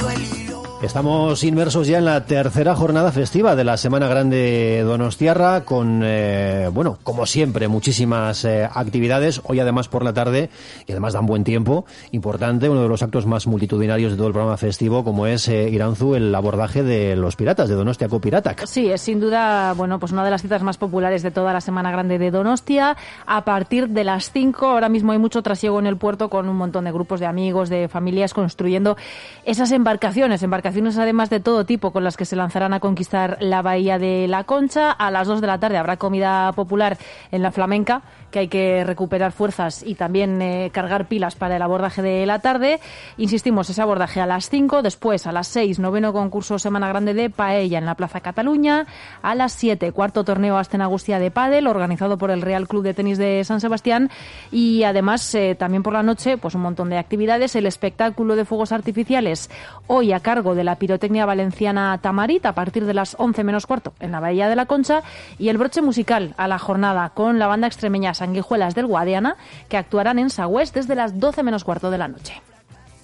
Estamos inmersos ya en la tercera jornada festiva de la Semana Grande donostiarra con, bueno, como siempre, muchísimas actividades. Hoy además por la tarde, y además dan buen tiempo, importante, uno de los actos más multitudinarios de todo el programa festivo, como es, Iranzu, el abordaje de los piratas, de Donostiako Piratak. Sí, es sin duda, bueno, pues una de las citas más populares de toda la Semana Grande de Donostia. A partir de las 5, ahora mismo hay mucho trasiego en el puerto con un montón de grupos de amigos, de familias construyendo esas embarcaciones además de todo tipo con las que se lanzarán a conquistar la bahía de La Concha. A las 2 de la tarde habrá comida popular en la Flamenca, que hay que recuperar fuerzas y también cargar pilas para el abordaje de la tarde. Insistimos, ese abordaje a las 5, después a las 6, noveno concurso Semana Grande de Paella en la Plaza Cataluña, a las 7, cuarto torneo Asten Agustia de pádel, organizado por el Real Club de Tenis de San Sebastián, y además también por la noche, pues un montón de actividades, el espectáculo de fuegos artificiales, hoy a cargo de la pirotecnia valenciana Tamarit, a partir de las 11 menos cuarto en la Bahía de la Concha, y el broche musical a la jornada con la banda extremeña Sanguijuelas del Guadiana, que actuarán en Sagüés desde las 12 menos cuarto de la noche.